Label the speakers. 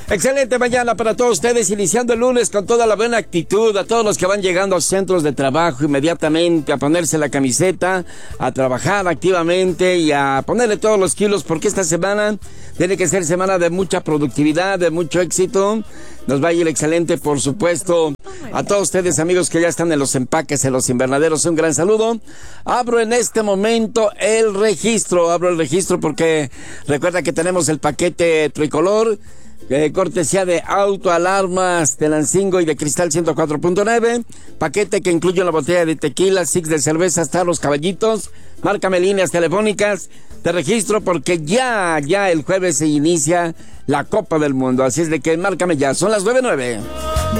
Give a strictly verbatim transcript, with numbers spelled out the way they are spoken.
Speaker 1: Excelente mañana para todos ustedes, iniciando el lunes con toda la buena actitud, a todos los que van llegando a centros de trabajo inmediatamente a ponerse la camiseta, a trabajar activamente y a ponerle todos los kilos, porque esta semana tiene que ser semana de mucha productividad, de mucho éxito. Nos va a ir excelente, por supuesto. A todos ustedes, amigos que ya están en los empaques, en los invernaderos, un gran saludo. Abro en este momento el registro, abro el registro porque recuerda que tenemos el paquete tricolor, Eh, cortesía de Autoalarmas Tenancingo y de Cristal ciento cuatro punto nueve, paquete que incluye una botella de tequila, six de cerveza, hasta los caballitos. Márcame líneas telefónicas, te registro porque ya, ya el jueves se inicia la Copa del Mundo, así es de que márcame ya, son las nueve nueve.